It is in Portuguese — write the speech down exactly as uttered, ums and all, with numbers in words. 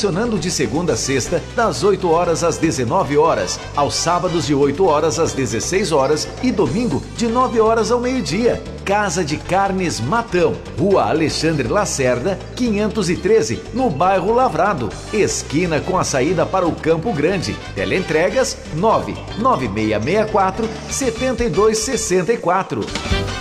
funcionando de segunda a sexta, das oito horas às dezenove horas, aos sábados de oito horas às dezesseis horas e domingo de nove horas ao meio-dia. Casa de Carnes Matão, Rua Alexandre Lacerda, quinhentos e treze, no bairro Lavrado, esquina com a saída para o Campo Grande. Teleentregas nove nove seis seis quatro, sete dois seis quatro.